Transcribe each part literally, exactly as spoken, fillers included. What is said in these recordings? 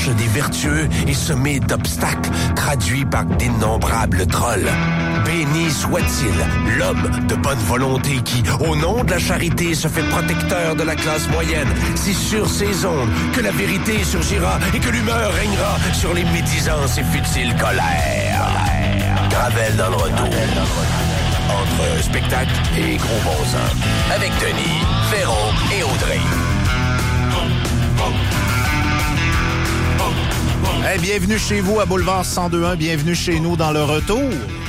marche des vertueux est semée d'obstacles traduits par d'innombrables trolls. Béni soit-il, l'homme de bonne volonté qui, au nom de la charité, se fait protecteur de la classe moyenne. C'est sur ces ondes que la vérité surgira et que l'humeur régnera sur les médisances et futiles colères. Gravel dans le retour. Entre spectacle et gros bon sens. Avec Denis, Véro et Audrey. Hey, bienvenue chez vous à Boulevard cent deux point un. Bienvenue chez nous dans le retour.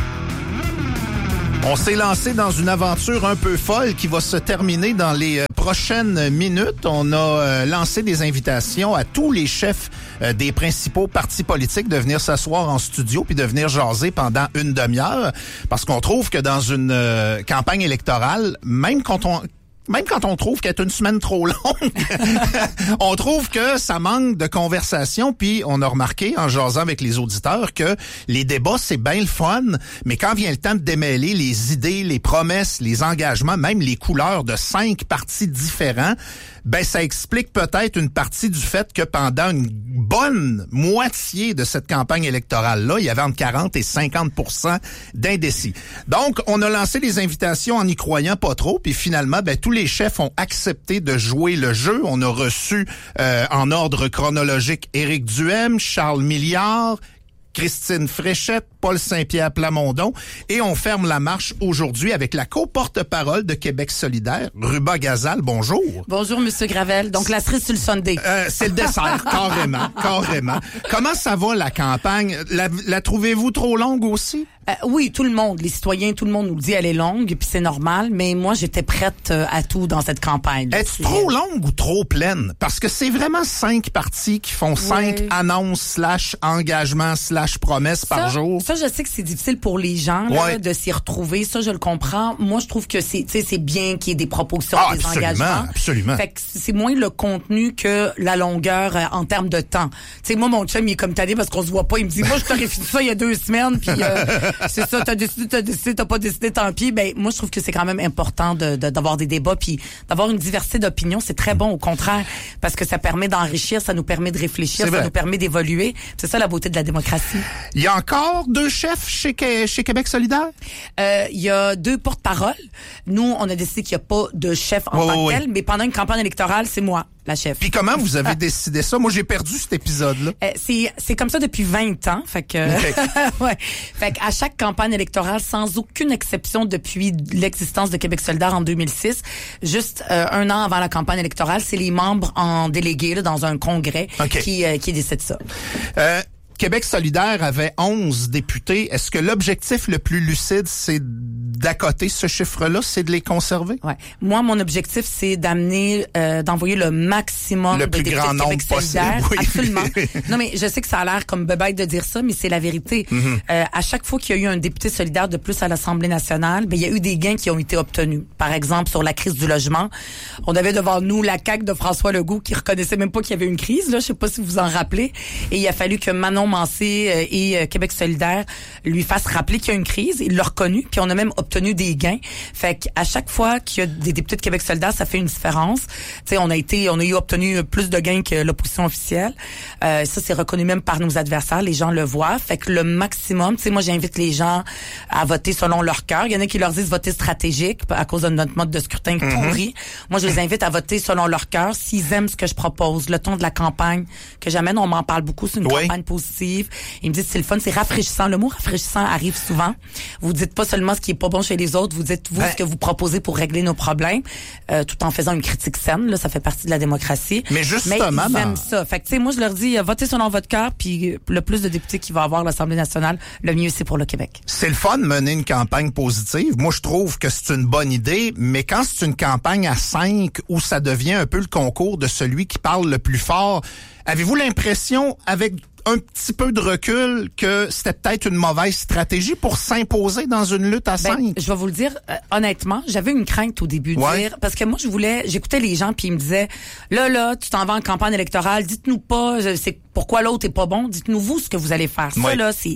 On s'est lancé dans une aventure un peu folle qui va se terminer dans les euh, prochaines minutes. On a euh, lancé des invitations à tous les chefs euh, des principaux partis politiques de venir s'asseoir en studio puis de venir jaser pendant une demi-heure. Parce qu'on trouve que dans une euh, campagne électorale, même quand on... Même quand on trouve qu'elle est une semaine trop longue, on trouve que ça manque de conversation. Puis on a remarqué en jasant avec les auditeurs que les débats, c'est bien le fun, mais quand vient le temps de démêler les idées, les promesses, les engagements, même les couleurs de cinq partis différents, ben ça explique peut-être une partie du fait que pendant une bonne moitié de cette campagne électorale-là, il y avait entre quarante et cinquante pour cent d'indécis. Donc, on a lancé les invitations en y croyant pas trop, puis finalement, ben tous les chefs ont accepté de jouer le jeu. On a reçu euh, en ordre chronologique Éric Duhaime, Charles Milliard, Christine Fréchette, Paul Saint-Pierre Plamondon, et on ferme la marche aujourd'hui avec la co-porte-parole de Québec solidaire, Ruba Gazal. Bonjour. Bonjour, Monsieur Gravel. Donc, la cerise sur le Sunday. Euh, c'est le dessert, carrément, carrément. Comment ça va, la campagne? La, la trouvez-vous trop longue aussi? Euh, oui, tout le monde, les citoyens, tout le monde nous le dit, elle est longue, puis c'est normal, mais moi, j'étais prête euh, à tout dans cette campagne. Est-ce trop longue ou trop pleine? Parce que c'est vraiment cinq partis qui font cinq oui. annonces slash engagements slash promesses ça, par jour. Ça, je sais que c'est difficile pour les gens là, ouais. de s'y retrouver. Ça, je le comprends. Moi, je trouve que c'est, tu sais, c'est bien qu'il y ait des propositions, ah, des absolument, engagements. Absolument. Fait que c'est moins le contenu que la longueur euh, en termes de temps. Tu sais, moi, mon chum, il est comme tanné parce qu'on se voit pas. Il me dit, moi, je t'aurais fait ça il y a deux semaines, puis euh, c'est ça, t'as décidé, t'as décidé, t'as pas décidé, tant pis. Ben, moi, je trouve que c'est quand même important de, de d'avoir des débats, puis d'avoir une diversité d'opinions. C'est très bon, au contraire, parce que ça permet d'enrichir, ça nous permet de réfléchir, ça nous permet d'évoluer. C'est ça la beauté de la démocratie. Il y a encore deux chefs chez, chez Québec solidaire? Euh, il y a deux porte-paroles. Nous, on a décidé qu'il n'y a pas de chef en oh, tant que oui. tel, mais pendant une campagne électorale, c'est moi, la chef. Puis comment vous avez décidé ça? Moi, j'ai perdu cet épisode-là. Euh, c'est, c'est comme ça depuis vingt ans. Fait que, okay. ouais. Fait qu'à chaque campagne électorale, sans aucune exception depuis l'existence de Québec solidaire en deux mille six, juste euh, un an avant la campagne électorale, c'est les membres en délégué là, dans un congrès okay. qui, euh, qui décident ça. Euh, Québec solidaire avait onze députés. Est-ce que l'objectif le plus lucide, c'est d'accoter ce chiffre-là, c'est de les conserver? Ouais. Moi, mon objectif, c'est d'amener, euh, d'envoyer le maximum le de plus députés grand de nombre Québec possible, solidaire. oui. Absolument. Non, mais je sais que ça a l'air comme bébête de dire ça, mais c'est la vérité. Mm-hmm. Euh, à chaque fois qu'il y a eu un député solidaire de plus à l'Assemblée nationale, ben il y a eu des gains qui ont été obtenus. Par exemple, sur la crise du logement, on avait devant nous la C A Q de François Legault qui reconnaissait même pas qu'il y avait une crise. Là, je sais pas si vous vous en rappelez. Et il a fallu que Manon Mancé euh, et euh, Québec solidaire lui fassent rappeler qu'il y a une crise. Il l'a reconnu, puis on a même obtenu des gains. Fait qu'à chaque fois qu'il y a des députés de Québec solidaire, ça fait une différence. Tu sais, on a été, on a eu obtenu plus de gains que l'opposition officielle. Euh, ça, c'est reconnu même par nos adversaires. Les gens le voient. Fait que le maximum, tu sais, moi, j'invite les gens à voter selon leur cœur. Il y en a qui leur disent voter stratégique à cause de notre mode de scrutin mm-hmm. pourri. Moi, je les invite à voter selon leur cœur. S'ils aiment ce que je propose, le ton de la campagne que j'amène, on m'en parle beaucoup. C'est une oui. campagne positive. Ils me disent c'est le fun, c'est rafraîchissant. Le mot rafraîchissant arrive souvent. Vous dites pas seulement ce qui est pas bon chez les autres. Vous dites vous ben, ce que vous proposez pour régler nos problèmes, euh, tout en faisant une critique saine. Là, ça fait partie de la démocratie. Mais justement, mais ils ben... aiment ça. Fait que tu sais, moi je leur dis, euh, votez selon votre cœur, puis le plus de députés qu'il va avoir l'Assemblée nationale, le mieux c'est pour le Québec. C'est le fun de mener une campagne positive. Moi, je trouve que c'est une bonne idée, mais quand c'est une campagne à cinq où ça devient un peu le concours de celui qui parle le plus fort, avez-vous l'impression, avec un petit peu de recul, que c'était peut-être une mauvaise stratégie pour s'imposer dans une lutte à cinq? Ben, je vais vous le dire, euh, honnêtement, j'avais une crainte au début de ouais. dire, parce que moi, je voulais, j'écoutais les gens puis ils me disaient, là, là, tu t'en vas en campagne électorale, dites-nous pas, c'est pourquoi l'autre est pas bon, dites-nous vous ce que vous allez faire. Ouais. Ça, là, c'est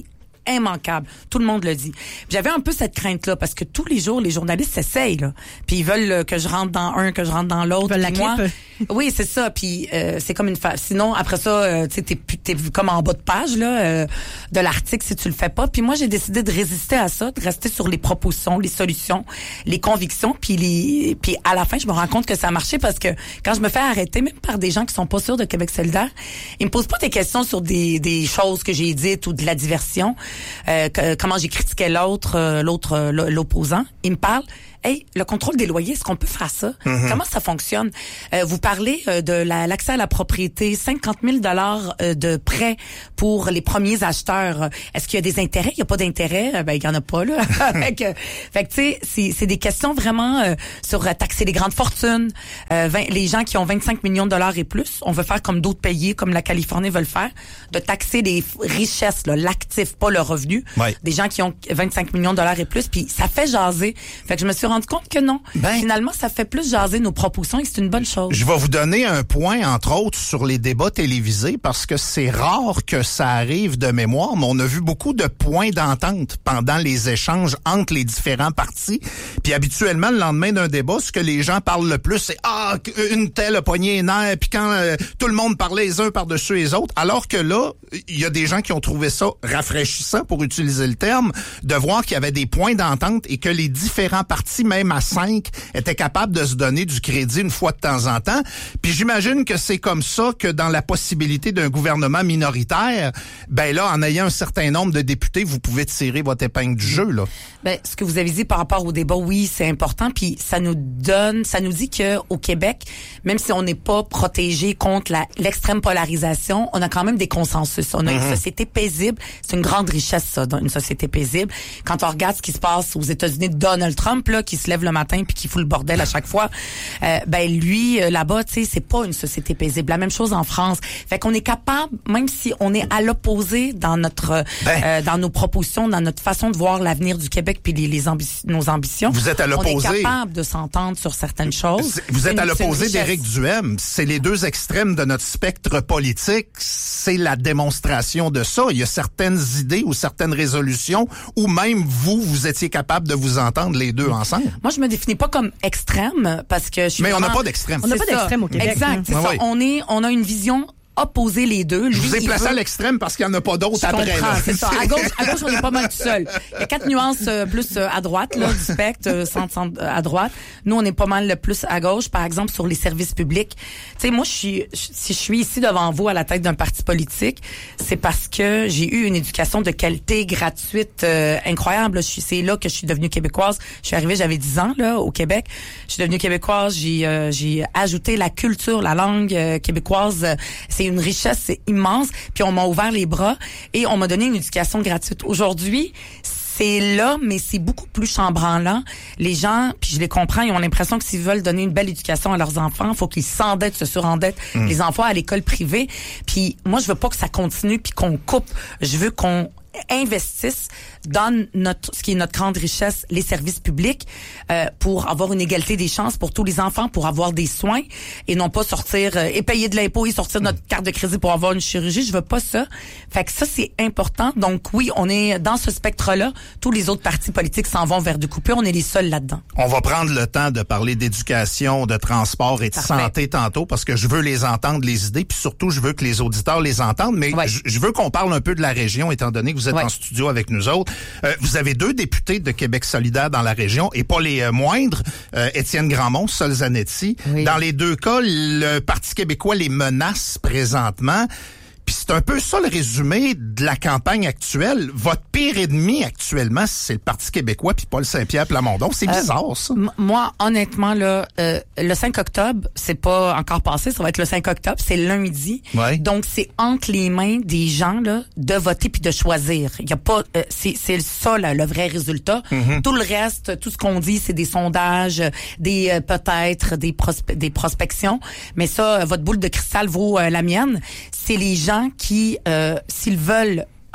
immanquable. Tout le monde le dit. Puis j'avais un peu cette crainte-là parce que tous les jours, les journalistes s'essayent, là. Puis ils veulent euh, que je rentre dans un, que je rentre dans l'autre. Ils veulent la moi, clip. oui, c'est ça. Puis euh, c'est comme une fa... Sinon, après ça, euh, tu sais, t'es, t'es comme en bas de page là euh, de l'article si tu le fais pas. Puis moi, j'ai décidé de résister à ça, de rester sur les propositions, les solutions, les convictions. Puis les, puis à la fin, je me rends compte que ça a marché parce que quand je me fais arrêter, même par des gens qui sont pas sûrs de Québec solidaire, ils me posent pas des questions sur des, des choses que j'ai dites ou de la diversion, euh, que, comment j'ai critiqué l'autre, euh, l'autre, euh, l'opposant. Ils me parlent. Hey, le contrôle des loyers, est-ce qu'on peut faire ça? Mm-hmm. Comment ça fonctionne? Euh, vous parlez euh, de la, l'accès à la propriété, cinquante mille dollars euh, de prêts pour les premiers acheteurs. Est-ce qu'il y a des intérêts? Il n'y a pas d'intérêt? Euh, ben, il y en a pas, là. fait que, fait que tu sais, c'est, c'est des questions vraiment euh, sur euh, taxer les grandes fortunes. Euh, vingt, les gens qui ont vingt-cinq millions de dollars et plus, on veut faire comme d'autres pays, comme la Californie veut le faire, de taxer les richesses, là, l'actif, pas le revenu. Ouais. Des gens qui ont vingt-cinq millions de dollars et plus, puis ça fait jaser. Fait que je me suis rendu compte que non. Ben, finalement, ça fait plus jaser nos propositions et c'est une bonne chose. Je vais vous donner un point, entre autres, sur les débats télévisés parce que c'est rare que ça arrive de mémoire, mais on a vu beaucoup de points d'entente pendant les échanges entre les différents partis. Puis habituellement, le lendemain d'un débat, ce que les gens parlent le plus, c'est « Ah, une telle a pogné les nerfs », puis quand euh, tout le monde parlait les uns par-dessus les autres, alors que là, il y a des gens qui ont trouvé ça rafraîchissant, pour utiliser le terme, de voir qu'il y avait des points d'entente et que les différents partis, même à cinq, étaient capables de se donner du crédit une fois de temps en temps. Puis j'imagine que c'est comme ça que dans la possibilité d'un gouvernement minoritaire, ben là, en ayant un certain nombre de députés, vous pouvez tirer votre épingle du jeu, là. Ben, ce que vous avez dit par rapport au débat, oui, c'est important. Puis ça nous donne, ça nous dit que au Québec, même si on n'est pas protégé contre la, l'extrême polarisation, on a quand même des consensus. On a mm-hmm. une société paisible. C'est une grande richesse, ça, une société paisible. Quand on regarde ce qui se passe aux États-Unis de Donald Trump, là, qui se lève le matin puis qui fout le bordel à chaque fois, euh, ben lui, euh, là-bas, tu sais, c'est pas une société paisible. La même chose en France. Fait qu'on est capable, même si on est à l'opposé dans notre, ben, euh, dans nos propositions, dans notre façon de voir l'avenir du Québec puis les, les ambi- nos ambitions. Vous êtes à l'opposé. On est capable de s'entendre sur certaines choses. C'est, vous êtes une, à l'opposé d'Éric Duhaime. C'est les deux extrêmes de notre spectre politique. C'est la démonstration de ça. Il y a certaines idées ou certaines résolutions où même vous, vous étiez capable de vous entendre les deux ensemble. Moi, je me définis pas comme extrême parce que je suis Mais vraiment... on n'a pas d'extrême. On n'a pas d'extrême au Québec. Exact, c'est ouais, ça. Ouais. On est, on a une vision opposer les deux. Lui, je vous ai placé veut... à l'extrême parce qu'il n'y en a pas d'autres après. Comprends, là. C'est ça. À gauche, à gauche, on est pas mal tout seul. Il y a quatre nuances euh, plus euh, à droite là, du spectre, euh, centre, centre, euh, à droite. Nous, on est pas mal le plus à gauche. Par exemple, sur les services publics. Tu sais, moi, je suis, si je suis ici devant vous à la tête d'un parti politique, c'est parce que j'ai eu une éducation de qualité gratuite euh, incroyable. Je suis, c'est là que je suis devenue québécoise. Je suis arrivée, j'avais dix ans là au Québec. Je suis devenue québécoise. J'ai, euh, j'ai ajouté la culture, la langue euh, québécoise. C'est une richesse. C'est immense, puis on m'a ouvert les bras et on m'a donné une éducation gratuite. Aujourd'hui, c'est là, mais c'est beaucoup plus chambranlant. Les gens, puis je les comprends, ils ont l'impression que s'ils veulent donner une belle éducation à leurs enfants, il faut qu'ils s'endettent, se surendettent, mmh. les enfants à l'école privée. Puis moi, je veux pas que ça continue puis qu'on coupe. Je veux qu'on investissent dans notre ce qui est notre grande richesse, les services publics, euh, pour avoir une égalité des chances pour tous les enfants, pour avoir des soins et non pas sortir euh, et payer de l'impôt et sortir notre carte de crédit pour avoir une chirurgie. Je veux pas ça. Fait que ça, c'est important. Donc oui, on est dans ce spectre-là. Tous les autres partis politiques s'en vont vers du coupure. On est les seuls là-dedans. On va prendre le temps de parler d'éducation, de transport et de Parfait. santé tantôt parce que je veux les entendre, les idées, puis surtout, je veux que les auditeurs les entendent. Mais ouais. je, je veux qu'on parle un peu de la région, étant donné que vous êtes ouais. en studio avec nous autres. Euh, vous avez deux députés de Québec solidaire dans la région, et pas les euh, moindres, euh, Étienne Grandmont, Sol Zanetti. Oui. Dans les deux cas, le Parti québécois les menace présentement. Puis c'est un peu ça le résumé de la campagne actuelle. Votre pire ennemi actuellement, c'est le Parti québécois puis Paul Saint-Pierre Plamondon. C'est bizarre, euh, ça. M- moi, honnêtement, là, euh, le cinq octobre, c'est pas encore passé, ça va être le cinq octobre, c'est lundi. Ouais. Donc, c'est entre les mains des gens là de voter puis de choisir. Il y a pas, euh, c'est, c'est ça là, le vrai résultat. Mm-hmm. Tout le reste, tout ce qu'on dit, c'est des sondages, des euh, peut-être des, prospe- des prospections. Mais ça, euh, votre boule de cristal vaut euh, la mienne. C'est les gens qui, euh, s'ils veulent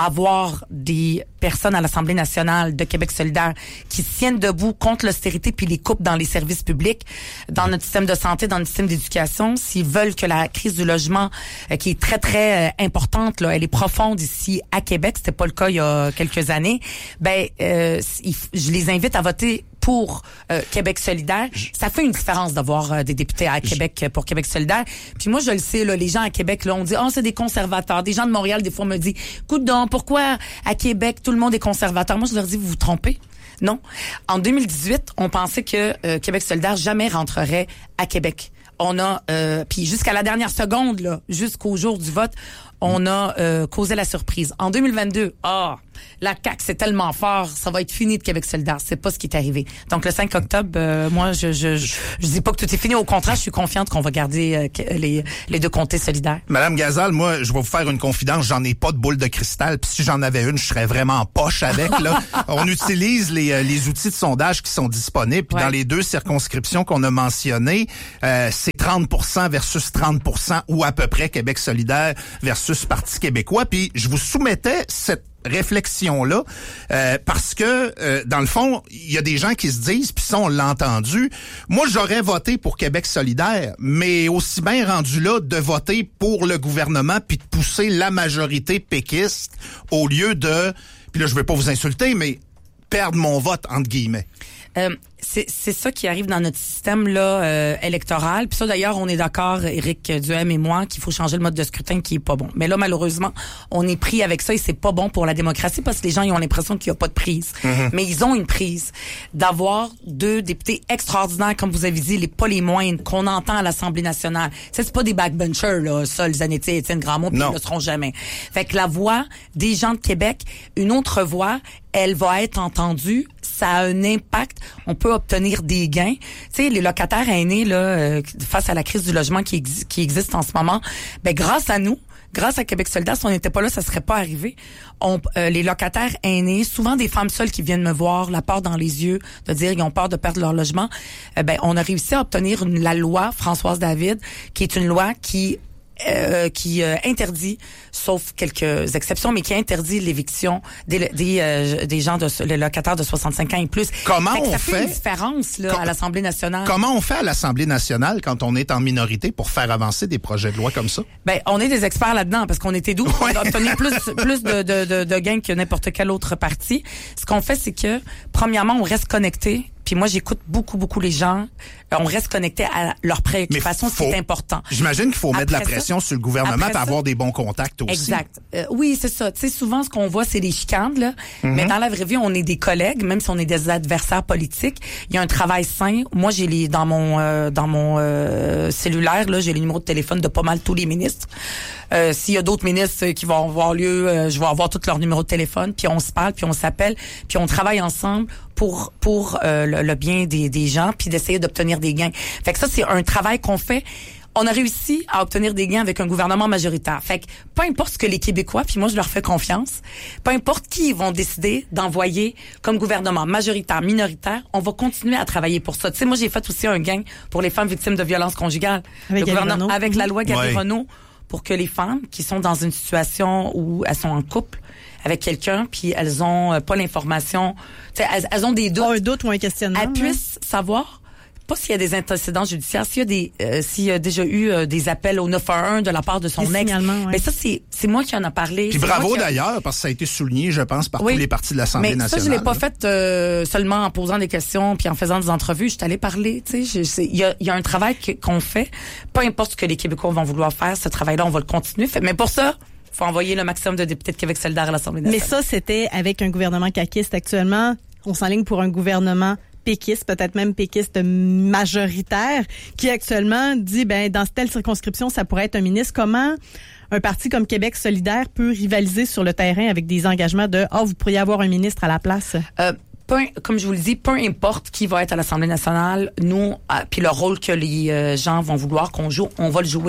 avoir des personnes à l'Assemblée nationale de Québec solidaire qui se tiennent debout contre l'austérité puis les coupes dans les services publics, dans notre système de santé, dans notre système d'éducation, s'ils veulent que la crise du logement, euh, qui est très, très euh, importante, là, elle est profonde ici à Québec, c'était pas le cas il y a quelques années, ben, euh, je les invite à voter pour euh, Québec solidaire. Ça fait une différence d'avoir euh, des députés à Québec pour Québec solidaire. Puis moi, je le sais, là, les gens à Québec, là, on dit, oh, c'est des conservateurs. Des gens de Montréal, des fois, me disent, écoute donc, pourquoi à Québec, tout le monde est conservateur? Moi, je leur dis, vous vous trompez. Non. En deux mille dix-huit, on pensait que euh, Québec solidaire jamais rentrerait à Québec. On a, euh, puis jusqu'à la dernière seconde, là, jusqu'au jour du vote, on a euh, causé la surprise. En deux mille vingt-deux, ah, la C A Q, c'est tellement fort, ça va être fini de Québec solidaire. C'est pas ce qui est arrivé. Donc, le cinq octobre, euh, moi, je, je, je, je dis pas que tout est fini. Au contraire, je suis confiante qu'on va garder euh, les, les deux comtés solidaires. Madame Gazal, moi, je vais vous faire une confidence. J'en ai pas de boule de cristal. Puis si j'en avais une, je serais vraiment poche avec, là. On utilise les, les outils de sondage qui sont disponibles. Puis ouais. Dans les deux circonscriptions qu'on a mentionnées, euh, c'est trente pour cent versus trente pour cent ou à peu près Québec solidaire versus Parti québécois. Puis je vous soumettais cette réflexion-là, euh, parce que, euh, dans le fond, il y a des gens qui se disent, puis ça, on l'a entendu, moi, j'aurais voté pour Québec solidaire, mais aussi bien rendu là de voter pour le gouvernement puis de pousser la majorité péquiste au lieu de, puis là, je vais pas vous insulter, mais perdre mon vote, entre guillemets. Euh, c'est, c'est ça qui arrive dans notre système là euh, électoral. Puis ça, d'ailleurs, on est d'accord, Éric Duhem et moi, qu'il faut changer le mode de scrutin qui est pas bon. Mais là, malheureusement, on est pris avec ça et c'est pas bon pour la démocratie parce que les gens ils ont l'impression qu'il y a pas de prise. Mm-hmm. Mais ils ont une prise. D'avoir deux députés extraordinaires, comme vous avez dit, les pas les moindres, qu'on entend à l'Assemblée nationale. Ça, c'est pas des backbenchers, là, ça, les Zanetti et Étienne Grandmont, puis ils ne le seront jamais. Fait que la voix des gens de Québec, une autre voix, elle va être entendue. Ça a un impact. On peut obtenir des gains. Tu sais, les locataires aînés, là, euh, face à la crise du logement qui, ex- qui existe en ce moment, ben grâce à nous, grâce à Québec solidaire, si on n'était pas là, ça serait pas arrivé. On, euh, les locataires aînés, souvent des femmes seules qui viennent me voir, la peur dans les yeux, de dire qu'ils ont peur de perdre leur logement, euh, ben on a réussi à obtenir une, la loi Françoise David, qui est une loi qui Euh, qui euh, interdit, sauf quelques exceptions, mais qui interdit l'éviction des des, euh, des gens de les locataires de soixante-cinq ans et plus. Comment fait que on ça fait, fait une différence là, com- à l'Assemblée nationale. Comment on fait à l'Assemblée nationale quand on est en minorité pour faire avancer des projets de loi comme ça? Ben, on est des experts là-dedans parce qu'on était doux. Ouais. On a obtenu plus plus de, de, de, de gains que n'importe quel autre parti. Ce qu'on fait, c'est que premièrement, on reste connecté. Puis moi, j'écoute beaucoup, beaucoup les gens. On reste connecté à leurs préoccupations, faut, c'est important. J'imagine qu'il faut après mettre de la pression ça, sur le gouvernement pour avoir des bons contacts aussi. Exact. Euh, oui, c'est ça. Tu sais, souvent, ce qu'on voit, c'est des chicanes, là. Mm-hmm. Mais dans la vraie vie, on est des collègues, même si on est des adversaires politiques. Il y a un travail sain. Moi, j'ai les dans mon euh, dans mon euh, cellulaire, là, j'ai les numéros de téléphone de pas mal tous les ministres. Euh, s'il y a d'autres ministres qui vont avoir lieu, euh, je vais avoir tous leurs numéros de téléphone, puis on se parle, puis on s'appelle, puis on travaille ensemble pour pour euh, le, le bien des, des gens, puis d'essayer d'obtenir des gains. Fait que ça, c'est un travail qu'on fait. On a réussi à obtenir des gains avec un gouvernement majoritaire. Fait que peu importe ce que les Québécois, puis moi je leur fais confiance, peu importe qui ils vont décider d'envoyer comme gouvernement, majoritaire, minoritaire, on va continuer à travailler pour ça. Tu sais, moi j'ai fait aussi un gain pour les femmes victimes de violences conjugales. Avec, le gouvernement, avec la loi Gary-Renaud, ouais. Pour que les femmes qui sont dans une situation où elles sont en couple avec quelqu'un, puis elles ont euh, pas l'information, tu sais, elles, elles ont des doutes. Oh, un doute ou un questionnement. Elles puissent savoir, pas s'il y a des antécédents judiciaires, s'il y a des, euh, s'il y a déjà eu euh, des appels au neuf un un de la part de son des ex. Ouais. Mais ça, c'est, c'est moi qui en a parlé. Puis c'est bravo a... d'ailleurs, parce que ça a été souligné, je pense, par oui. tous les partis de l'Assemblée mais nationale. Mais ça, je l'ai pas fait euh, seulement en posant des questions puis en faisant des entrevues. Je suis allée parler, tu sais. Il y a, y a un travail que, qu'on fait. Peu importe ce que les Québécois vont vouloir faire, ce travail-là, on va le continuer. Mais pour ça, faut envoyer le maximum de députés de Québec solidaire à l'Assemblée nationale. Mais ça, c'était avec un gouvernement caquiste. Actuellement, on s'enligne pour un gouvernement péquiste, peut-être même péquiste majoritaire, qui actuellement dit, ben dans telle circonscription, ça pourrait être un ministre. Comment un parti comme Québec solidaire peut rivaliser sur le terrain avec des engagements de « Ah, oh, vous pourriez avoir un ministre à la place euh, ». Peu, comme je vous le dis, peu importe qui va être à l'Assemblée nationale, nous, euh, puis le rôle que les euh, gens vont vouloir qu'on joue, on va le jouer.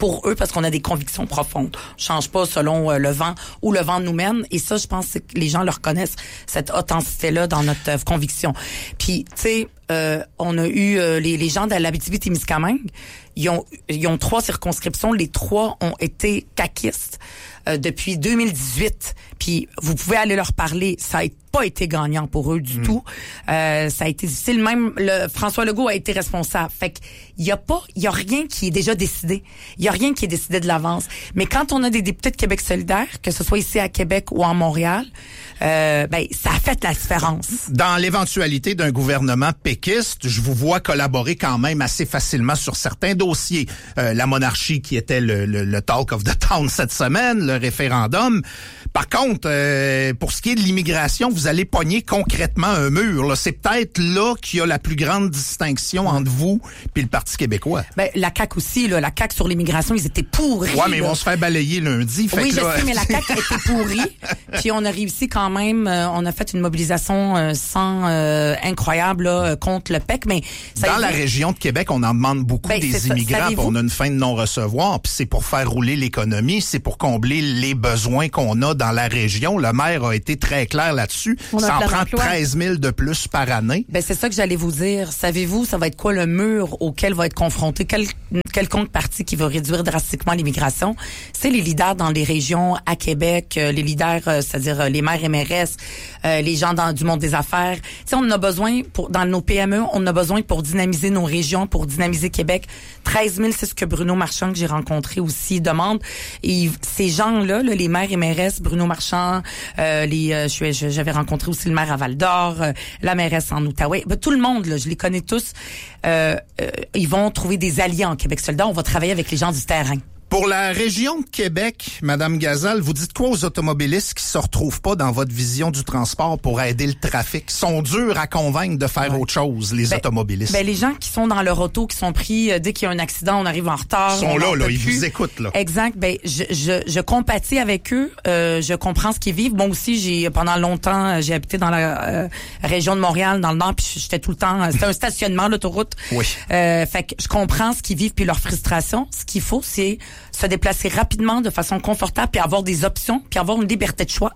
pour eux parce qu'on a des convictions profondes. On change pas selon euh, le vent où le vent nous mène. Et ça, je pense que les gens le reconnaissent, cette authenticité-là dans notre euh, conviction. Puis, tu sais, euh, on a eu euh, les, les gens de l'Abitibi-Témiscamingue, ils ont, ils ont trois circonscriptions. Les trois ont été caquistes euh, depuis deux mille dix-huit. Puis, vous pouvez aller leur parler. Ça a pas été gagnant pour eux du mmh. tout. Euh, ça a été difficile. Même le, François Legault a été responsable. Fait que il y a pas, il y a rien qui est déjà décidé. Il y a rien qui est décidé de l'avance. Mais quand on a des députés de Québec solidaire, que ce soit ici à Québec ou en Montréal, euh, ben ça a fait la différence. Dans l'éventualité d'un gouvernement péquiste, je vous vois collaborer quand même assez facilement sur certains dossiers. Euh, la monarchie qui était le, le, le talk of the town cette semaine, le référendum. Par contre, euh, pour ce qui est de l'immigration, vous allez pogner concrètement un mur. Là. C'est peut-être là qu'il y a la plus grande distinction entre vous et le Parti québécois. Ben, la C A Q aussi, là, la C A Q sur l'immigration, ils étaient pourris. Ouais, mais là. ils vont se faire balayer lundi. Fait oui, que je là... sais, mais la C A Q était pourrie. Puis on a réussi quand même, euh, on a fait une mobilisation euh, sans euh, incroyable là, contre le P E C. Mais ça dans a... la région de Québec, on en demande beaucoup ben, des immigrants. Puis on a une fin de non-recevoir. Puis c'est pour faire rouler l'économie, c'est pour combler les besoins qu'on a dans la région. Le maire a été très clair là-dessus. On ça en prend treize mille de plus par année. Ben c'est ça que j'allais vous dire. Savez-vous, ça va être quoi le mur auquel va être confronté quel, quelconque parti qui va réduire drastiquement l'immigration? C'est les leaders dans les régions à Québec, euh, les leaders, euh, c'est-à-dire euh, les maires M R S, euh, les gens dans du monde des affaires. Tu sais, on en a besoin pour dans nos P M E, on en a besoin pour dynamiser nos régions, pour dynamiser Québec. treize mille, c'est ce que Bruno Marchand, que j'ai rencontré aussi, demande. Et ces gens-là, là, les maires M R S, Bruno Marchand, euh, les, euh, je, je, j'avais rencontré aussi le maire à Val-d'Or, euh, la mairesse en Outaouais. Ben, tout le monde, là, je les connais tous. Euh, euh, ils vont trouver des alliés en Québec solidaire. On va travailler avec les gens du terrain. Pour la région de Québec, Madame Gazal, vous dites quoi aux automobilistes qui se retrouvent pas dans votre vision du transport pour aider le trafic? Ils sont durs à convaincre de faire ouais. autre chose, les ben, automobilistes. Ben, les gens qui sont dans leur auto, qui sont pris, euh, dès qu'il y a un accident, on arrive en retard. Ils sont là, là, ils vous écoutent, là. Exact. Ben, je, je, je compatis avec eux. Euh, je comprends ce qu'ils vivent. Moi aussi, j'ai, pendant longtemps, j'ai habité dans la euh, région de Montréal, dans le Nord, puis j'étais tout le temps, c'était un stationnement, l'autoroute. Oui. Euh, fait que je comprends ce qu'ils vivent puis leur frustration. Ce qu'il faut, c'est se déplacer rapidement de façon confortable puis avoir des options puis avoir une liberté de choix.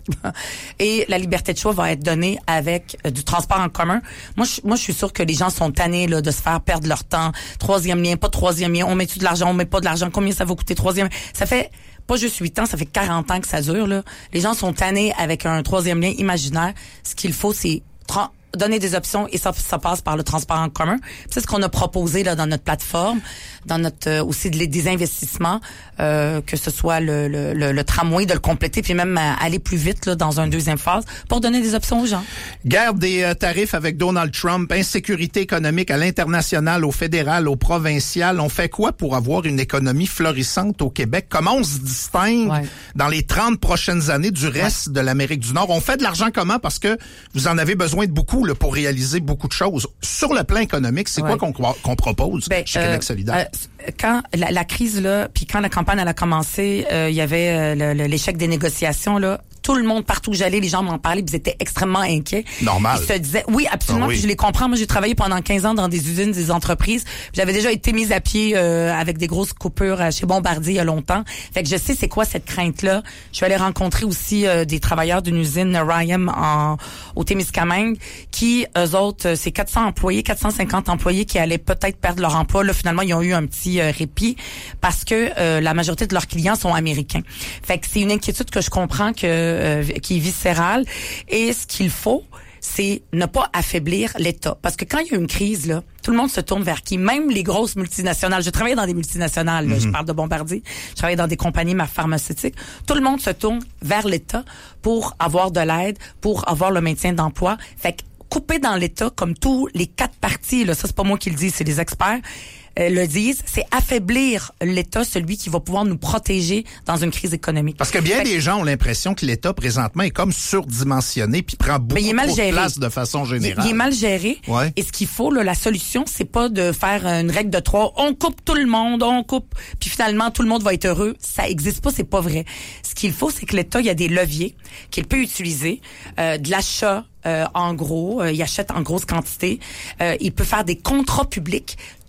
Et la liberté de choix va être donnée avec euh, du transport en commun. Moi je, moi je suis sûre que les gens sont tannés là de se faire perdre leur temps. Troisième lien, pas troisième lien, on met-tu de l'argent, on met pas de l'argent, combien ça va coûter troisième? Ça fait pas juste huit ans, ça fait quarante ans que ça dure là. Les gens sont tannés avec un troisième lien imaginaire. Ce qu'il faut c'est tra- donner des options et ça, ça passe par le transport en commun. C'est ce qu'on a proposé là dans notre plateforme, dans notre euh, aussi de, des investissements, euh, que ce soit le, le, le, le tramway, de le compléter, puis même euh, aller plus vite là, dans une deuxième phase pour donner des options aux gens. Guerre des euh, tarifs avec Donald Trump, insécurité économique à l'international, au fédéral, au provincial. On fait quoi pour avoir une économie florissante au Québec? Comment on se distingue ouais. dans les trente prochaines années du reste ouais. de l'Amérique du Nord? On fait de l'argent comment? Parce que vous en avez besoin de beaucoup là, pour réaliser beaucoup de choses. Sur le plan économique, c'est ouais. quoi qu'on, qu'on propose ben, chez euh, Québec solidaire? Euh, quand la, la crise, là, puis quand la campagne elle a commencé, euh, il y avait euh, le, le, l'échec des négociations, là. Tout le monde, partout où j'allais, les gens m'en parlaient, puis ils étaient extrêmement inquiets. Normal. Ils se disaient, oui, absolument, ah oui. Puis je les comprends. Moi, j'ai travaillé pendant quinze ans dans des usines, des entreprises. J'avais déjà été mise à pied euh, avec des grosses coupures chez Bombardier il y a longtemps. Fait que je sais c'est quoi cette crainte-là. Je suis allée rencontrer aussi euh, des travailleurs d'une usine Ryam en au Témiscamingue qui, eux autres, c'est quatre cents employés, quatre cent cinquante employés qui allaient peut-être perdre leur emploi. Là, finalement, ils ont eu un petit euh, répit parce que euh, la majorité de leurs clients sont américains. Fait que c'est une inquiétude que je comprends que Euh, qui est viscérale. Et ce qu'il faut, c'est ne pas affaiblir l'État. Parce que quand il y a une crise, là, tout le monde se tourne vers qui? Même les grosses multinationales. Je travaillais dans des multinationales. Là, mm-hmm. Je parle de Bombardier. Je travaillais dans des compagnies pharmaceutiques. Tout le monde se tourne vers l'État pour avoir de l'aide, pour avoir le maintien d'emploi. Fait que couper dans l'État, comme tous les quatre partis, là, ça c'est pas moi qui le dis, c'est les experts, Euh, le disent, c'est affaiblir l'État, celui qui va pouvoir nous protéger dans une crise économique. Parce que bien fait des gens ont l'impression que l'État, présentement, est comme surdimensionné puis prend beaucoup trop de place de façon générale. Il, il est mal géré. Ouais. Et ce qu'il faut, là, la solution, c'est pas de faire une règle de trois. On coupe tout le monde, on coupe, puis finalement, tout le monde va être heureux. Ça existe pas, c'est pas vrai. Ce qu'il faut, c'est que l'État, il y a des leviers qu'il peut utiliser, euh, de l'achat, euh, en gros, euh, il achète en grosse quantité. Euh, il peut faire des contrats publics.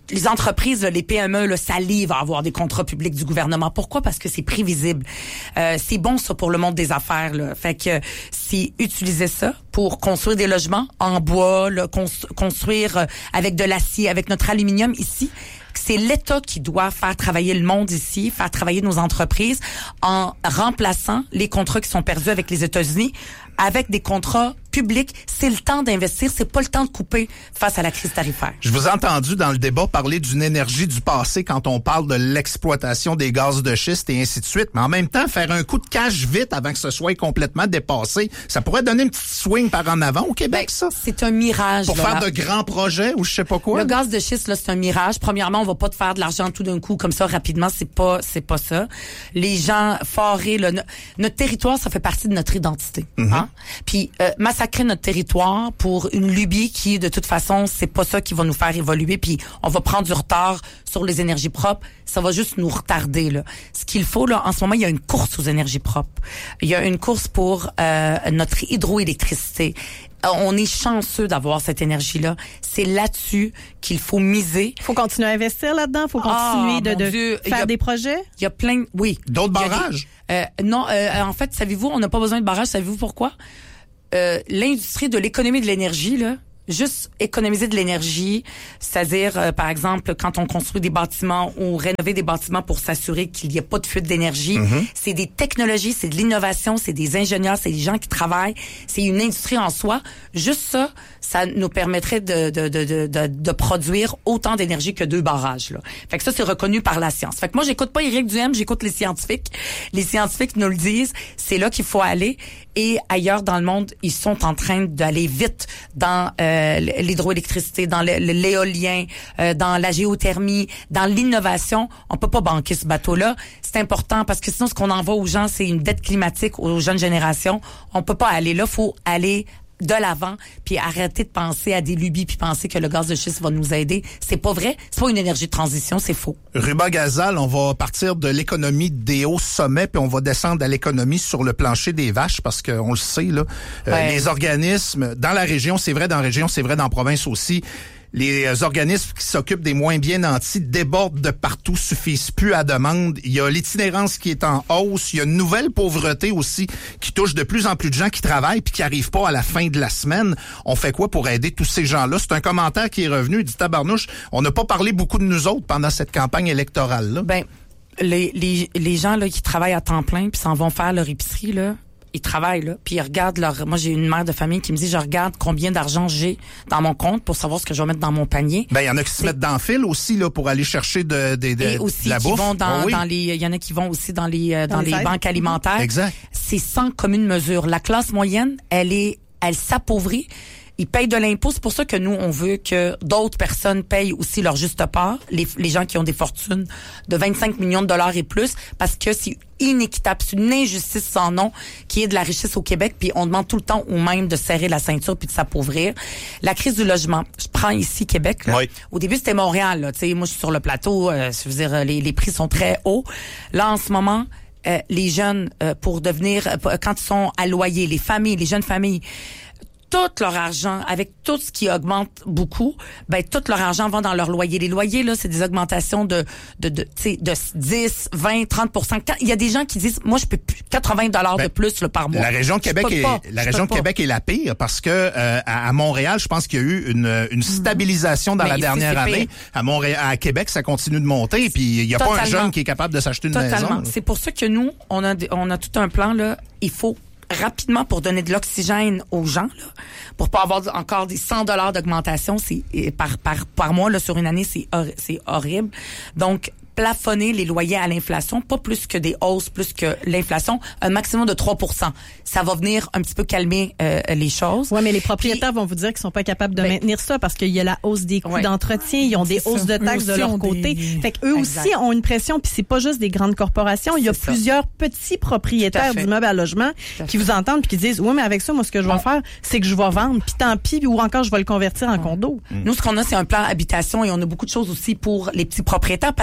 les entreprises, les P M E, le salivent à avoir des contrats publics du gouvernement. Pourquoi? Parce que c'est prévisible. Euh, c'est bon, ça, pour le monde des affaires, là. Fait que, c'est utiliser ça pour construire des logements en bois, là, cons- construire avec de l'acier, avec notre aluminium ici. C'est l'État qui doit faire travailler le monde ici, faire travailler nos entreprises en remplaçant les contrats qui sont perdus avec les États-Unis avec des contrats publics. C'est le temps d'investir, c'est pas le temps de couper face à la crise tarifaire. Je vous ai entendu dans le débat parler d'une énergie du passé quand on parle de l'exploitation des gaz de schiste et ainsi de suite. Mais en même temps, faire un coup de cash vite avant que ce soit complètement dépassé, ça pourrait donner une petite swing par en avant au Québec, ben, ça? C'est un mirage. Pour là, faire là. de grands projets ou je sais pas quoi? Le gaz de schiste, là, c'est un mirage. Premièrement, on va pas te faire de l'argent tout d'un coup comme ça rapidement. C'est pas, c'est pas ça. Les gens forés, là, no- notre territoire, ça fait partie de notre identité. Mm-hmm. Hein? Puis euh, massacrer notre territoire pour une lubie qui, de toute façon, c'est pas ça qui va nous faire évoluer. Puis on va prendre du retard sur les énergies propres. Ça va juste nous retarder, là. Ce qu'il faut, là, en ce moment, il y a une course aux énergies propres. Il y a une course pour euh, notre hydroélectricité. On est chanceux d'avoir cette énergie-là. C'est là-dessus qu'il faut miser. Il faut continuer à investir là-dedans. Il faut continuer oh, de, de Dieu. faire a, des projets. Il y a plein... Oui. D'autres barrages? Des, euh, non, euh, en fait, savez-vous, on n'a pas besoin de barrages. Savez-vous pourquoi? Euh, l'industrie de l'économie de l'énergie, là, juste économiser de l'énergie, c'est-à-dire, euh, par exemple, quand on construit des bâtiments ou rénover des bâtiments pour s'assurer qu'il n'y ait pas de fuite d'énergie, mm-hmm. c'est des technologies, c'est de l'innovation, c'est des ingénieurs, c'est des gens qui travaillent, c'est une industrie en soi. Juste ça, ça nous permettrait de, de, de, de, de, de produire autant d'énergie que deux barrages, là. Fait que ça, c'est reconnu par la science. Fait que moi, j'écoute pas Éric Duhem, j'écoute les scientifiques. Les scientifiques nous le disent, c'est là qu'il faut aller. Et ailleurs dans le monde, ils sont en train d'aller vite dans euh, l'hydroélectricité, dans l'éolien, euh, dans la géothermie, dans l'innovation. On peut pas banquer ce bateau-là. C'est important parce que sinon, ce qu'on envoie aux gens, c'est une dette climatique aux jeunes générations. On peut pas aller là. Faut aller de l'avant, puis arrêter de penser à des lubies, puis penser que le gaz de schiste va nous aider. C'est pas vrai. C'est pas une énergie de transition, c'est faux. Ruba Gazal, on va partir de l'économie des hauts sommets, puis on va descendre à l'économie sur le plancher des vaches, parce qu'on le sait, là, euh, ouais. les organismes dans la région, c'est vrai dans la région, c'est vrai dans la province aussi, les organismes qui s'occupent des moins bien nantis débordent de partout, suffisent plus à demande. Il y a l'itinérance qui est en hausse. Il y a une nouvelle pauvreté aussi qui touche de plus en plus de gens qui travaillent puis qui arrivent pas à la fin de la semaine. On fait quoi pour aider tous ces gens-là? C'est un commentaire qui est revenu. Il dit, tabarnouche, on n'a pas parlé beaucoup de nous autres pendant cette campagne électorale-là. Ben, les, les, les gens là qui travaillent à temps plein puis s'en vont faire leur épicerie, là, ils travaillent, là, puis ils regardent leur... Moi, j'ai une mère de famille qui me dit, je regarde combien d'argent j'ai dans mon compte pour savoir ce que je vais mettre dans mon panier. Ben, il y en a qui se mettent dans le fil aussi, là, pour aller chercher de, de, de, Et aussi de la qui bouffe. vont dans, oh, oui. dans les... Il y en a qui vont aussi dans les, euh, dans, dans les, les banques alimentaires. Exact. C'est sans commune mesure. La classe moyenne, elle est... Elle s'appauvrit. Ils payent de l'impôt. C'est pour ça que nous, on veut que d'autres personnes payent aussi leur juste part. Les, les gens qui ont des fortunes de vingt-cinq millions de dollars et plus, parce que c'est inéquitable. C'est une injustice sans nom qui est de la richesse au Québec. Puis on demande tout le temps aux mêmes de serrer la ceinture puis de s'appauvrir. La crise du logement. Je prends ici Québec. Là. Oui. Au début, c'était Montréal. Là. T'sais, moi, je suis sur le plateau. Euh, je veux dire, les, les prix sont très hauts. Là, en ce moment... Euh, les jeunes, euh, pour devenir, euh, quand ils sont à loyer, les familles, les jeunes familles, tout leur argent, avec tout ce qui augmente beaucoup, ben tout leur argent va dans leur loyer. Les loyers, là, c'est des augmentations de de de, de dix, vingt, trente pour cent. Quand, il y a des gens qui disent, moi, je peux plus quatre-vingts dollars ben, de plus là, par mois. La région de Québec est pas, la région de Québec est la pire parce que euh, à, à Montréal, je pense qu'il y a eu une une stabilisation dans Mais la ici, dernière année. Pire. À Montréal, à Québec, ça continue de monter. Et puis il y a Totalement. pas un jeune qui est capable de s'acheter une Totalement. maison. C'est pour ça que nous, on a on a tout un plan là. Il faut rapidement pour donner de l'oxygène aux gens là, pour pas avoir encore des cent dollars d'augmentation, c'est par par par mois là sur une année, c'est c'est horrible. Donc plafonner les loyers à l'inflation, pas plus que des hausses, plus que l'inflation, un maximum de trois pour cent. Ça va venir un petit peu calmer euh, les choses. Oui, mais les propriétaires Puis, vont vous dire qu'ils sont pas capables de ben, maintenir ça parce qu'il y a la hausse des coûts ouais. d'entretien, ils ont des hausses ça. de taxes de leur côté. Des... Fait qu'eux aussi ont une pression, puis c'est pas juste des grandes corporations, il y a c'est plusieurs ça. petits propriétaires d'immeubles à logement qui vous entendent puis qui disent "Oui, mais avec ça, moi ce que je vais bon. faire, c'est que je vais vendre, puis tant pis, ou encore je vais le convertir en bon. condo." Mmh. Nous ce qu'on a c'est un plan habitation et on a beaucoup de choses aussi pour les petits propriétaires parce que qui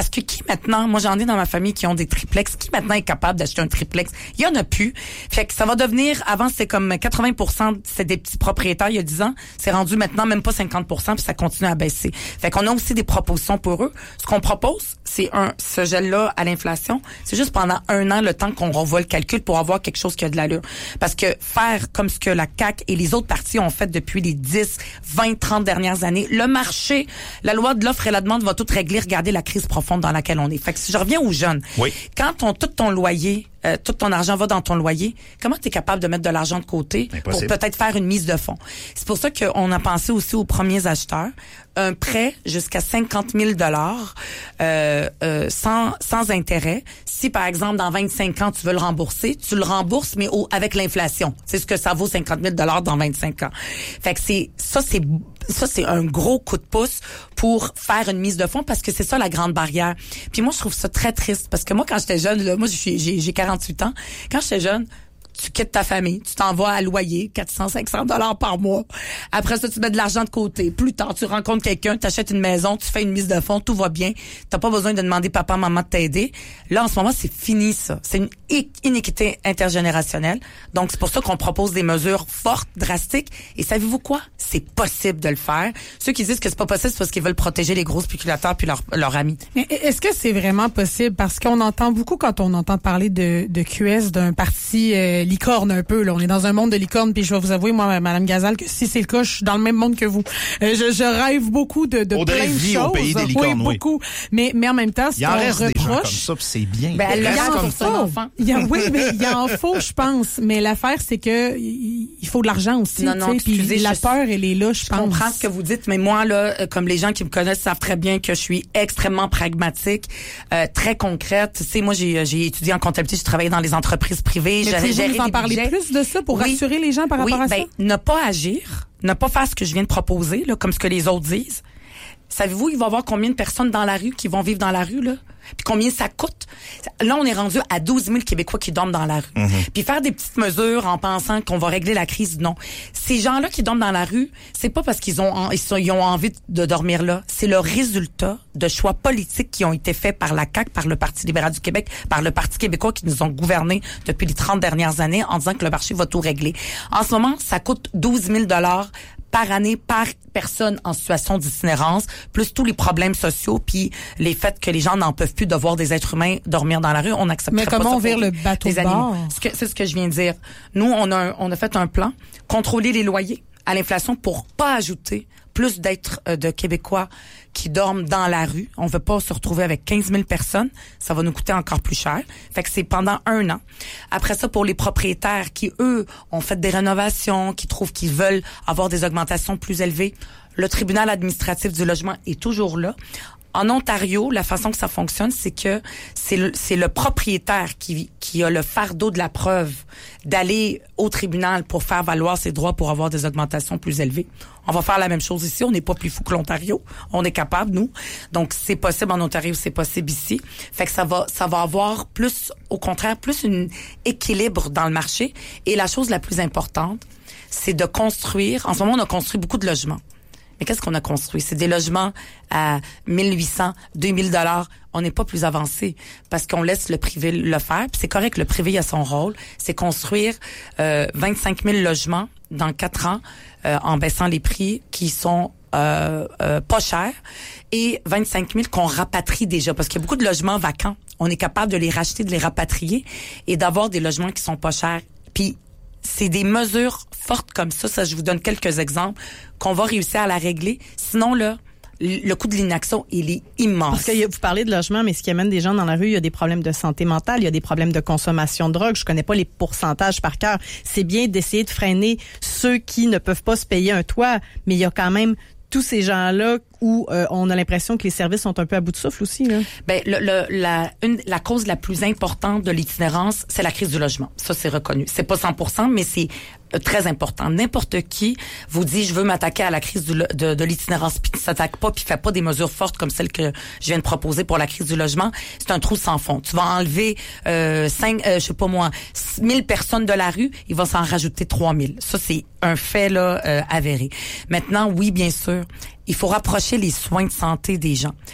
maintenant, moi j'en ai dans ma famille qui ont des triplex, qui maintenant est capable d'acheter un triplex? Il y en a plus. Fait que ça va devenir, avant c'était comme quatre-vingts pour cent, c'était des petits propriétaires il y a dix ans, c'est rendu maintenant même pas cinquante pour cent, puis ça continue à baisser. Fait qu'on a aussi des propositions pour eux. Ce qu'on propose, c'est un ce gel-là à l'inflation, c'est juste pendant un an le temps qu'on revoit le calcul pour avoir quelque chose qui a de l'allure. Parce que faire comme ce que la C A Q et les autres partis ont fait depuis les dix, vingt, trente dernières années, le marché, la loi de l'offre et la demande va tout régler. Regardez la crise profonde dans laquelle on est. Fait que si je reviens aux jeunes, oui. quand on, tout ton loyer, euh, tout ton argent va dans ton loyer, comment tu es capable de mettre de l'argent de côté Impossible. pour peut-être faire une mise de fonds? C'est pour ça qu'on a pensé aussi aux premiers acheteurs, un prêt jusqu'à cinquante mille dollars euh, euh, sans sans intérêt. Si par exemple dans vingt-cinq ans tu veux le rembourser, tu le rembourses mais au, avec l'inflation. C'est ce que ça vaut cinquante mille dollars dans vingt-cinq ans. Fait que c'est ça c'est ça c'est un gros coup de pouce pour faire une mise de fonds parce que c'est ça la grande barrière. Puis moi je trouve ça très triste parce que moi quand j'étais jeune là, moi j'ai j'ai quarante-huit ans, quand j'étais jeune, tu quittes ta famille, tu t'envoies à loyer, quatre cents, cinq cents dollars par mois. Après ça, tu mets de l'argent de côté. Plus tard, tu rencontres quelqu'un, tu achètes une maison, tu fais une mise de fonds, tout va bien. T'as pas besoin de demander papa, maman de t'aider. Là, en ce moment, c'est fini, ça. C'est une inéquité intergénérationnelle. Donc, c'est pour ça qu'on propose des mesures fortes, drastiques. Et savez-vous quoi? C'est possible de le faire. Ceux qui disent que c'est pas possible, c'est parce qu'ils veulent protéger les gros spéculateurs puis leurs leurs amis. Mais est-ce que c'est vraiment possible? Parce qu'on entend beaucoup quand on entend parler de, de Q S, d'un parti euh, licorne un peu. Là. On est dans un monde de licorne, puis je vais vous avouer, moi, Madame Gazal, que si c'est le cas, je suis dans le même monde que vous. Euh, je, je rêve beaucoup de, de plein de choses. Au pays des licornes, oui, beaucoup. Mais, mais en même temps, ce qu'on reproche... Il en reste des gens comme ça, puis c'est bien. Ben, il y en comme faut. ça, il y a, oui, mais il y en faut, je pense. Mais l'affaire, c'est que il faut de l'argent aussi. Non, non, puis la je, peur, elle est là, je, je pense. Je comprends ce que vous dites, mais moi, là, comme les gens qui me connaissent savent très bien que je suis extrêmement pragmatique, euh, très concrète. Tu sais, moi, j'ai, j'ai étudié en comptabilité, j'ai travaillé dans les entreprises privées. Mais pouvez-vous nous en parler plus de ça pour oui. rassurer les gens par rapport oui, à ben, ça? Ne pas agir, ne pas faire ce que je viens de proposer, là, comme ce que les autres disent. Savez-vous, il va y avoir combien de personnes dans la rue qui vont vivre dans la rue, là? Puis combien ça coûte? Là, on est rendu à douze mille Québécois qui dorment dans la rue. Mm-hmm. Puis faire des petites mesures en pensant qu'on va régler la crise, non. Ces gens-là qui dorment dans la rue, c'est pas parce qu'ils ont ils, sont, ils ont envie de dormir là. C'est le résultat de choix politiques qui ont été faits par la C A Q, par le Parti libéral du Québec, par le Parti québécois qui nous ont gouvernés depuis les trente dernières années en disant que le marché va tout régler. En ce moment, ça coûte douze mille dollars par année, par personne en situation d'itinérance, plus tous les problèmes sociaux, puis les faits que les gens n'en peuvent plus de voir des êtres humains dormir dans la rue, on accepte pas. Mais comment on vire le bateau de bord? C'est ce que je viens de dire. Nous, on a, un, on a fait un plan, contrôler les loyers à l'inflation pour pas ajouter plus d'êtres euh, de Québécois qui dorment dans la rue. On veut pas se retrouver avec quinze mille personnes. Ça va nous coûter encore plus cher. Fait que c'est pendant un an. Après ça, pour les propriétaires qui, eux, ont fait des rénovations, qui trouvent qu'ils veulent avoir des augmentations plus élevées, le tribunal administratif du logement est toujours là. En Ontario, la façon que ça fonctionne, c'est que c'est le, c'est le propriétaire qui, qui a le fardeau de la preuve d'aller au tribunal pour faire valoir ses droits pour avoir des augmentations plus élevées. On va faire la même chose ici. On n'est pas plus fou que l'Ontario. On est capable, nous. Donc, c'est possible en Ontario, c'est possible ici. Fait que ça va, ça va avoir plus, au contraire, plus un équilibre dans le marché. Et la chose la plus importante, c'est de construire. En ce moment, on a construit beaucoup de logements. Mais qu'est-ce qu'on a construit? C'est des logements à mille huit cents, deux mille dollars. On n'est pas plus avancé parce qu'on laisse le privé le faire. Puis c'est correct, le privé a son rôle. C'est construire euh, vingt-cinq mille logements dans quatre ans euh, en baissant les prix qui sont euh, euh, pas chers et vingt-cinq mille qu'on rapatrie déjà parce qu'il y a beaucoup de logements vacants. On est capable de les racheter, de les rapatrier et d'avoir des logements qui sont pas chers. Puis c'est des mesures fortes comme ça, ça je vous donne quelques exemples, qu'on va réussir à la régler. Sinon, là, le coût de l'inaction, il est immense. Parce que vous parlez de logement, mais ce qui amène des gens dans la rue, il y a des problèmes de santé mentale, il y a des problèmes de consommation de drogue. Je connais pas les pourcentages par cœur. C'est bien d'essayer de freiner ceux qui ne peuvent pas se payer un toit, mais il y a quand même tous ces gens-là où euh, on a l'impression que les services sont un peu à bout de souffle aussi, là. Ben le, le la une la cause la plus importante de l'itinérance, c'est la crise du logement. Ça c'est reconnu. C'est pas cent pour cent, mais c'est euh, très important. N'importe qui vous dit je veux m'attaquer à la crise du, de, de l'itinérance puis ne s'attaque pas puis fait pas des mesures fortes comme celles que je viens de proposer pour la crise du logement, c'est un trou sans fond. Tu vas enlever euh, cinq euh, je sais pas moi, mille personnes de la rue, il va s'en rajouter trois mille. Ça c'est un fait là euh, avéré. Maintenant, oui, bien sûr, il faut rapprocher les soins de santé des gens.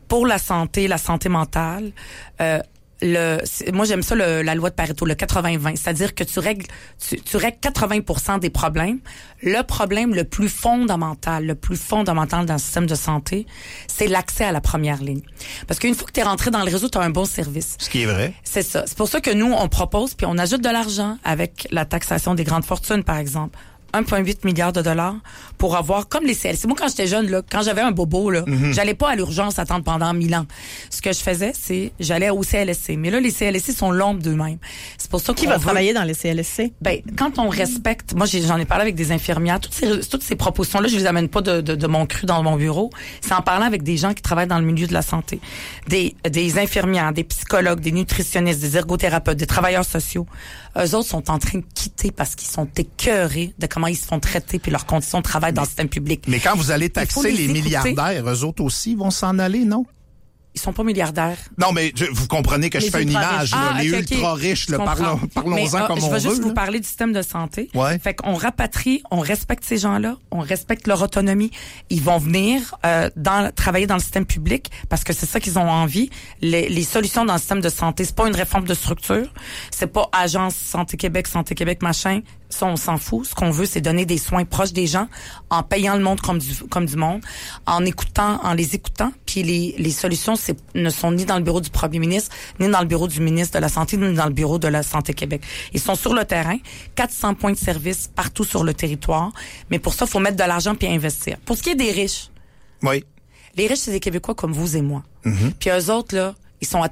pour la santé, la santé mentale, euh, le, moi j'aime ça le, la loi de Pareto, le quatre-vingts vingt, c'est-à-dire que tu règles, tu, tu règles quatre-vingts pour cent des problèmes. Le problème le plus fondamental, le plus fondamental dans le système de santé, c'est l'accès à la première ligne. Parce qu'une fois que tu es rentré dans le réseau, tu as un bon service. Ce qui est vrai. C'est ça. C'est pour ça que nous, on propose, puis on ajoute de l'argent avec la taxation des grandes fortunes, par exemple. un virgule huit milliard de dollars pour avoir, comme les C L S C. Moi, quand j'étais jeune, là, quand j'avais un bobo, là, mm-hmm. j'allais pas à l'urgence attendre pendant mille ans. Ce que je faisais, c'est, j'allais au C L S C. Mais là, les C L S C sont l'ombre d'eux-mêmes. C'est pour ça Qui qu'on va veut... travailler dans les C L S C? Ben, quand on respecte, moi, j'ai, j'en ai parlé avec des infirmières, toutes ces, toutes ces propositions-là, je les amène pas de, de, de mon cru dans mon bureau. C'est en parlant avec des gens qui travaillent dans le milieu de la santé. Des, des infirmières, des psychologues, des nutritionnistes, des ergothérapeutes, des travailleurs sociaux. Eux autres sont en train de quitter parce qu'ils sont écœurés de comment ils se font traiter puis leurs conditions de travail dans le système public. Mais quand vous allez taxer les, les milliardaires, eux autres aussi vont s'en aller, non? Ils sont pas milliardaires. Non, mais je, vous comprenez que les je fais une image, là, ah, les okay, ultra okay. riches, là, parlons, parlons-en mais, euh, comme on veut. Je vais juste là. vous parler du système de santé. Ouais. Fait qu'on rapatrie, on respecte ces gens-là, on respecte leur autonomie. Ils vont venir euh, dans travailler dans le système public parce que c'est ça qu'ils ont envie. Les, les solutions dans le système de santé, c'est pas une réforme de structure, c'est pas Agence Santé Québec, Santé Québec, machin. Ça, on s'en fout. Ce qu'on veut, c'est donner des soins proches des gens en payant le monde comme du, comme du monde, en écoutant, en les écoutant. Puis les, les solutions c'est, ne sont ni dans le bureau du premier ministre, ni dans le bureau du ministre de la Santé, ni dans le bureau de la Santé Québec. Ils sont sur le terrain, quatre cents points de service partout sur le territoire. Mais pour ça, il faut mettre de l'argent puis investir. Pour ce qui est des riches, oui. les riches, c'est des Québécois comme vous et moi. Mm-hmm. Puis eux autres, là, ils sont